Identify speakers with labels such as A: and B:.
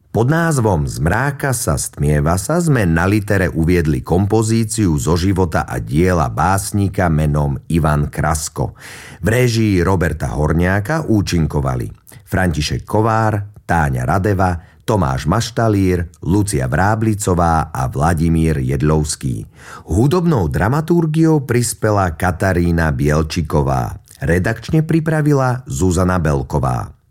A: Pod názvom Zmráka sa stmieva sa sme na litere uviedli kompozíciu zo života a diela básnika menom Ivan Krasko. V réžii Roberta Horňáka účinkovali František Kovár, Táňa Radeva, Tomáš Maštalír, Lucia Vráblicová a Vladimír Jedlovský. Hudobnou dramaturgiou prispela Katarína Bielčiková. Redakčne pripravila Zuzana Belková.